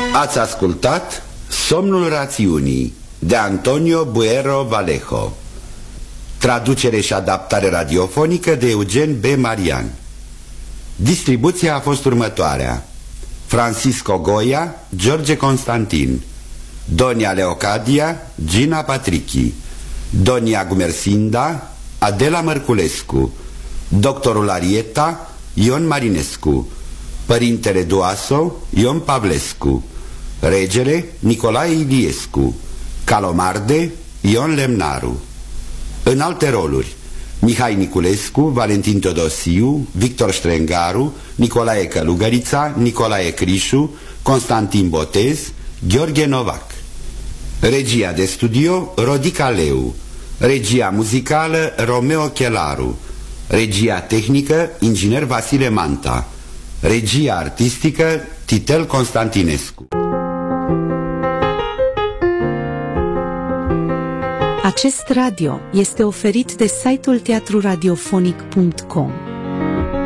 Ați ascultat Somnul rațiunii de Antonio Buero Vallejo, traducere și adaptare radiofonică de Eugen B. Marian. Distribuția a fost următoarea: Francisco Goya, George Constantin, Donia Leocadia, Gina Patrichi, Donia Gumersinda, Adela Mărculescu, Doctorul Arieta, Ion Marinescu, Părintele Duaso, Ion Pavlescu, Regele, Nicolae Iliescu, Calomarde, Ion Lemnaru. În alte roluri: Mihai Niculescu, Valentin Teodosiu, Victor Ștrengaru, Nicolae Călugărița, Nicolae Crișu, Constantin Botez, Gheorghe Novac. Regia de studio Rodica Leu. Regia muzicală Romeo Chelaru. Regia tehnică Inginer Vasile Manta. Regia artistică Titel Constantinescu. Acest radio este oferit de site-ul teatruradiofonic.com.